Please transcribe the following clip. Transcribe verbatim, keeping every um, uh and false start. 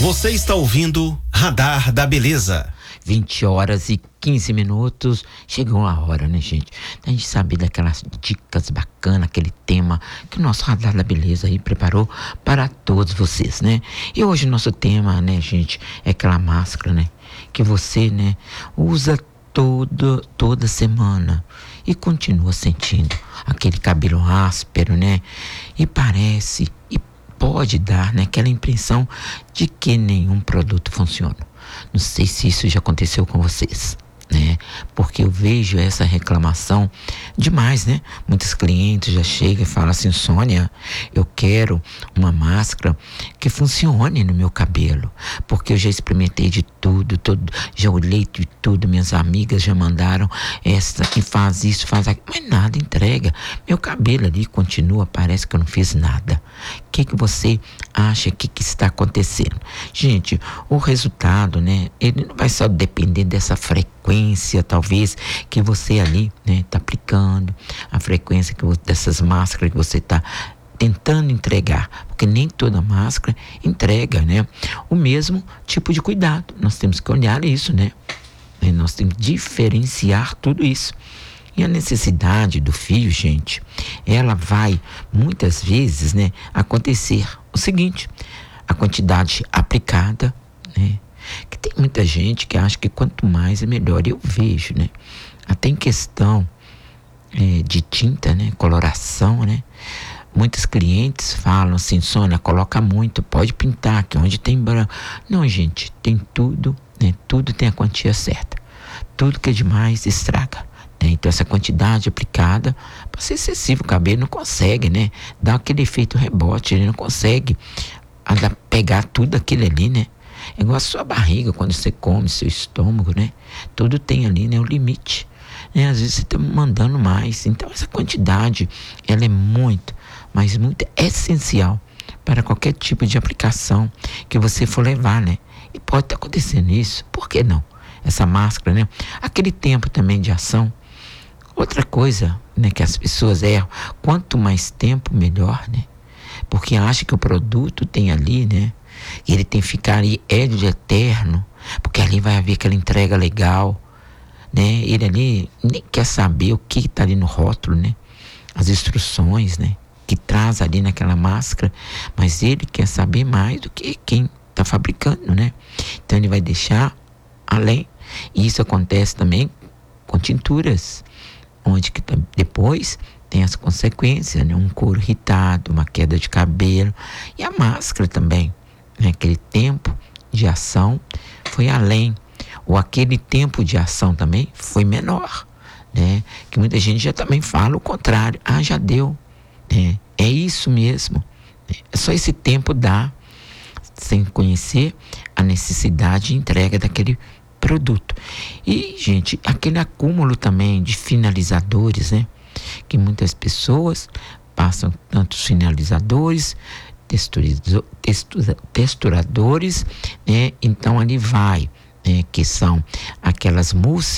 Você está ouvindo Radar da Beleza. vinte horas e quinze minutos. Chegou a hora, né, gente? A gente saber daquelas dicas bacanas, aquele tema que o nosso Radar da Beleza aí preparou para todos vocês, né? E hoje o nosso tema, né, gente, é aquela máscara, né? Que você, né, usa todo, toda semana e continua sentindo aquele cabelo áspero, né? E parece, e pode dar, né, aquela impressão de que nenhum produto funciona. Não sei se isso já aconteceu com vocês, né? Porque eu vejo essa reclamação demais, né? Muitos clientes já chegam e falam assim: Sônia, eu quero uma máscara que funcione no meu cabelo, porque eu já experimentei de tudo, tudo já olhei de tudo, minhas amigas já mandaram essa que faz isso, faz aquilo, mas nada entrega. Meu cabelo ali continua, parece que eu não fiz nada. O que que você acha que, que está acontecendo? Gente, o resultado, né, ele não vai só depender dessa frequência, talvez, que você ali, né, está aplicando, a frequência que, dessas máscaras que você está tentando entregar, porque nem toda máscara entrega, né, o mesmo tipo de cuidado. Nós temos que olhar isso, né, e nós temos que diferenciar tudo isso. E a necessidade do fio, gente, ela vai muitas vezes, né, acontecer o seguinte: a quantidade aplicada, né, que tem muita gente que acha que quanto mais é melhor. Eu vejo, né, até em questão é, de tinta, né, coloração, né, muitos clientes falam assim: Sônia, coloca muito, pode pintar, que onde tem branco. Não, gente, tem tudo, né, tudo tem a quantia certa. Tudo que é demais estraga. Então essa quantidade aplicada pode ser excessiva, o cabelo não consegue, né, dar aquele efeito rebote, ele não consegue pegar tudo aquilo ali, né. É igual a sua barriga, quando você come, seu estômago, né, tudo tem ali, né, o limite, né, às vezes você está mandando mais. Então essa quantidade, ela é muito, mas muito essencial para qualquer tipo de aplicação que você for levar, né. E pode estar acontecendo isso, por que não? Essa máscara, né, aquele tempo também de ação. Outra coisa, né, que as pessoas erram: quanto mais tempo, melhor, né? Porque acha que o produto tem ali, né, e ele tem que ficar ali, é de eterno, porque ali vai haver aquela entrega legal, né? Ele ali nem quer saber o que está ali no rótulo, né? As instruções, né, que traz ali naquela máscara, mas ele quer saber mais do que quem está fabricando, né? Então ele vai deixar além. E isso acontece também com tinturas, onde que depois tem as consequências, né? Um couro irritado, uma queda de cabelo. E a máscara também, né? Aquele tempo de ação foi além, ou aquele tempo de ação também foi menor, né? Que muita gente já também fala o contrário: ah, já deu, né? É isso mesmo, é só esse tempo dá, sem conhecer a necessidade de entrega daquele produto. E, gente, aquele acúmulo também de finalizadores, né, que muitas pessoas passam, tantos finalizadores, texturizo, textura, texturadores, né, então ali vai, né, que são aquelas mousses